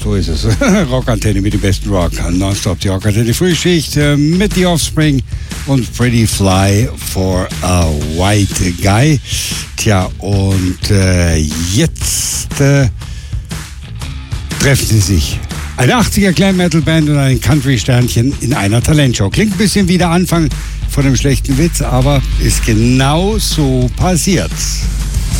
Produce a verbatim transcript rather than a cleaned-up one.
So ist es. Rockantenne mit dem besten Rock. Nonstop die Rockantenne Frühschicht äh, mit The Offspring und Pretty Fly for a White Guy. Tja, und äh, jetzt äh, treffen sie sich. Eine achtziger Glam Metal Band und ein Country Sternchen in einer Talentshow. Klingt ein bisschen wie der Anfang von einem schlechten Witz, aber ist genau so passiert.